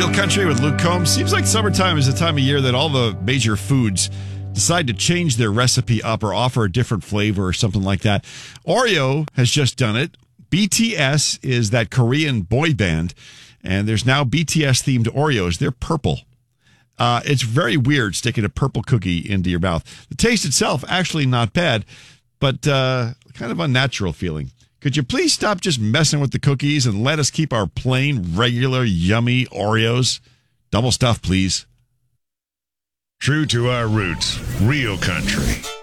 Real Country with Luke Combs. Seems like summertime is the time of year that all the major foods decide to change their recipe up or offer a different flavor or something like that. Oreo has just done it. BTS is that Korean boy band, and there's now BTS-themed Oreos. They're purple. It's very weird sticking a purple cookie into your mouth. The taste itself, actually not bad, but kind of unnatural feeling. Could you please stop just messing with the cookies and let us keep our plain, regular, yummy Oreos? Double stuff, please. True to our roots, Real Country.